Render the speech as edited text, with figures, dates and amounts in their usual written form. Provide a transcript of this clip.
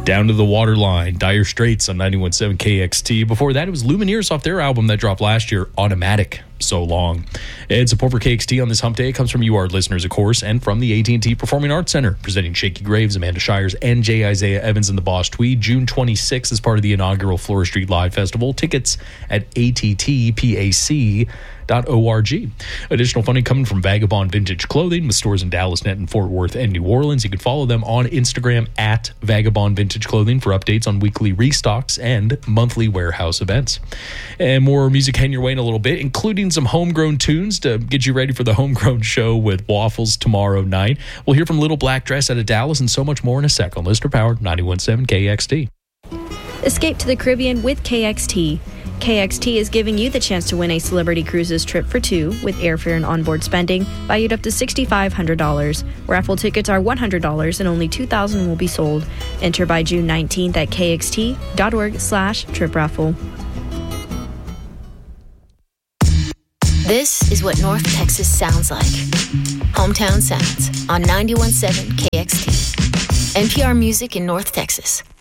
Down to the Waterline, Dire Straits on 91.7 KXT. Before that, it was Lumineers off their album that dropped last year, Automatic. So long. And support for KXT on this hump day comes from you, our listeners, of course, and from the AT&T Performing Arts Center, presenting Shaky Graves, Amanda Shires, and J. Isaiah Evans and the Boss Tweed, June 26th as part of the inaugural Flora Street Live Festival. Tickets at attpac.org. Additional funding coming from Vagabond Vintage Clothing with stores in Dallas, Netton, Fort Worth, and New Orleans. You can follow them on Instagram at Vagabond Vintage Clothing for updates on weekly restocks and monthly warehouse events. And more music heading your way in a little bit, including some homegrown tunes to get you ready for the Homegrown Show with Waffles tomorrow night. We'll hear from Little Black Dress out of Dallas and so much more in a sec on Listener Powered 91.7 KXT. Escape to the Caribbean with KXT. KXT is giving you the chance to win a Celebrity Cruises trip for two with airfare and onboard spending valued up to $6,500. Raffle tickets are $100 and only 2,000 will be sold. Enter by June 19th at kxt.org/trip raffle. This is what North Texas sounds like. Hometown Sounds on 91.7 KXT. NPR Music in North Texas.